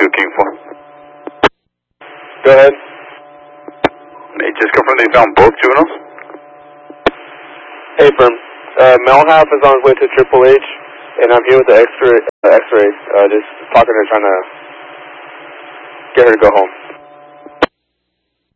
2 King 4. Go ahead. They just confirmed they found both juveniles. Hey, firm. Melhalf is on his way to Triple H, and I'm here with the X-ray. Just talking to her, trying to get her to go home.